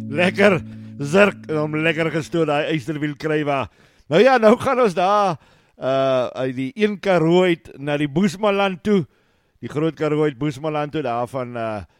lekker zirk, om lekker gestoot, die eysterwiel kry waar. Nou ja, nou gaan ons daar, uit die een Karoo uit, na die Boesmanland toe, die groot Karoo uit Boesmanland toe, daar van,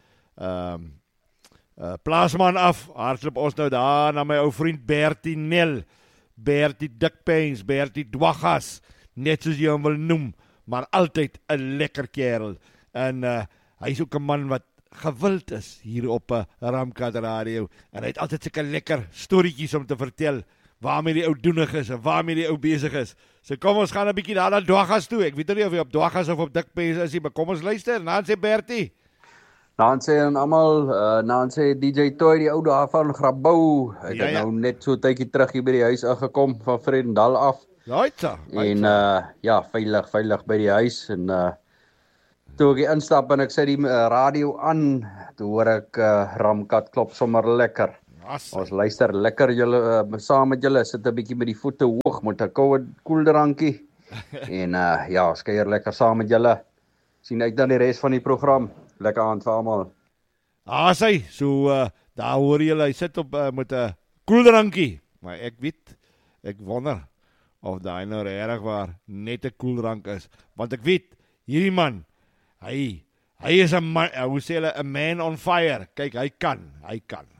Plaasman af, hardloop ons nou daar, na my ou vriend Bertie Nel, Bertie Dikpens, Bertie Dwaggas, net soos jy hom wil noem, maar altyd 'n lekker kerel, en hy is ook 'n man wat gewild is hier op Ramkat Radio, en hy het altyd sulke lekker storieetjies om te vertel, waarmee die ou doenig is, en waarmee die ou besig is. So kom ons gaan 'n bietjie daar na Dwaggas toe, ek weet nie of hy op Dwaggas of op Dikpens is, maar kom ons luister, en dan sê Bertie. Dan sê en almal, dan sê DJ Toy, die ou daar van Grabouw, hy het nou net so 'n tydjie terug hier by die huis aangekom, van Vredendal af. En ja, veilig by die huis, en toe ek instap en ek sê die radio aan, toe hoor ek Ramkat klop sommer lekker. Ons luister lekker julle, saam met julle, sit 'n bietjie met die voete hoog, met 'n koue koeldrankie, en ja, ons kuier lekker saam met julle, sien uit na die res van die program, lekker aand vir almal. Sy, so daar hoor julle, hy sit op met 'n koeldrankie, maar ek weet, ek wonder, of daai nou regtig waar net 'n koeldrank is, want ek weet, hierdie man, hy is 'n man, hoe sê hulle, 'n man on fire, kyk, hy kan.